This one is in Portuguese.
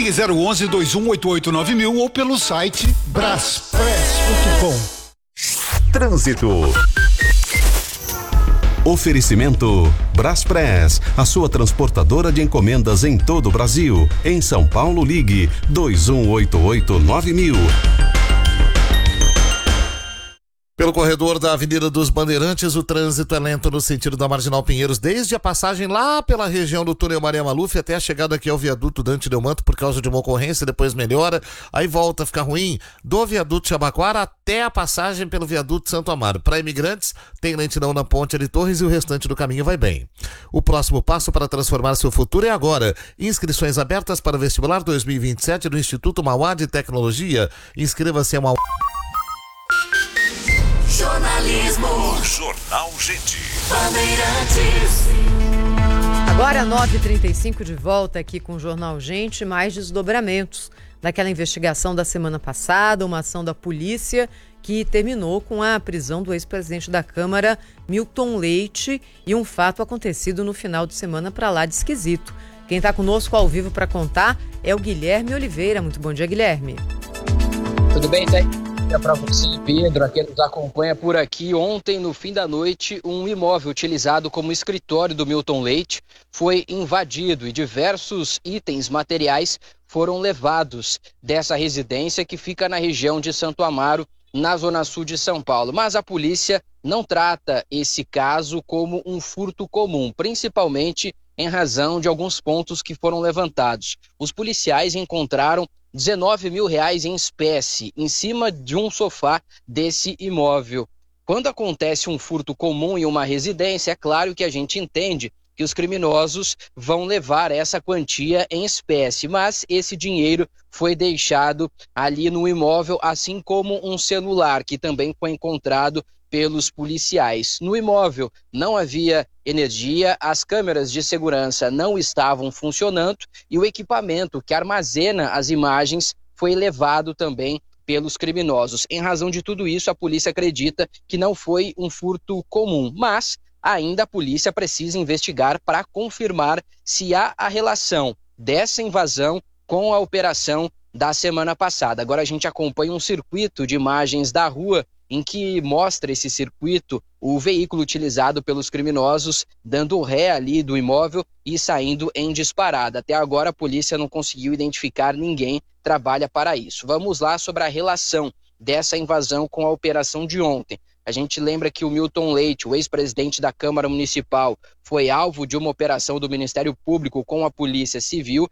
Ligue 011-2188-9000 ou pelo site braspress.com. Trânsito. Oferecimento Braspress, a sua transportadora de encomendas em todo o Brasil. Em São Paulo, ligue 2188-9000. Pelo corredor da Avenida dos Bandeirantes, o trânsito é lento no sentido da Marginal Pinheiros, desde a passagem lá pela região do túnel Maria Maluf até a chegada aqui ao viaduto Dante Delmanto por causa de uma ocorrência, depois melhora, aí volta a ficar ruim, do viaduto Jabaquara até a passagem pelo viaduto Santo Amaro. Para imigrantes, tem lentidão na Ponte de Torres e o restante do caminho vai bem. O próximo passo para transformar seu futuro é agora. Inscrições abertas para o vestibular 2027 do Instituto Mauá de Tecnologia. Inscreva-se a Mauá. Jornalismo. Jornal Gente. Bandeirantes. Agora 9h35 de volta aqui com o Jornal Gente, mais desdobramentos daquela investigação da semana passada, uma ação da polícia que terminou com a prisão do ex-presidente da Câmara, Milton Leite, e um fato acontecido no final de semana para lá de esquisito. Quem está conosco ao vivo para contar é o Guilherme Oliveira. Muito bom dia, Guilherme. Tudo bem, Zé? Para você, Pedro, a quem nos acompanha por aqui. Ontem, no fim da noite, um imóvel utilizado como escritório do Milton Leite foi invadido e diversos itens materiais foram levados dessa residência que fica na região de Santo Amaro, na zona sul de São Paulo. Mas a polícia não trata esse caso como um furto comum, principalmente em razão de alguns pontos que foram levantados. Os policiais encontraram R$19 mil em espécie em cima de um sofá desse imóvel. Quando acontece um furto comum em uma residência, é claro que a gente entende que os criminosos vão levar essa quantia em espécie, mas esse dinheiro foi deixado ali no imóvel, assim como um celular que também foi encontrado pelos policiais. No imóvel não havia energia, as câmeras de segurança não estavam funcionando e o equipamento que armazena as imagens foi levado também pelos criminosos. Em razão de tudo isso, a polícia acredita que não foi um furto comum, mas ainda a polícia precisa investigar para confirmar se há a relação dessa invasão com a operação da semana passada. Agora a gente acompanha um circuito de imagens da rua em que mostra esse circuito, o veículo utilizado pelos criminosos dando ré ali do imóvel e saindo em disparada. Até agora a polícia não conseguiu identificar ninguém, trabalha para isso. Vamos lá sobre a relação dessa invasão com a operação de ontem. A gente lembra que o Milton Leite, o ex-presidente da Câmara Municipal, foi alvo de uma operação do Ministério Público com a Polícia Civil